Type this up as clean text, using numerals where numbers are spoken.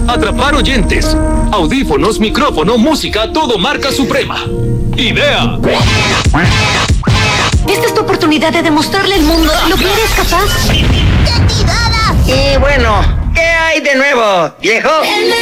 Atrapar oyentes. Audífonos, micrófono, música, todo marca Suprema. ¡Idea! Esta es tu oportunidad de demostrarle al mundo lo que eres capaz. Y bueno, ¿qué hay de nuevo, viejo?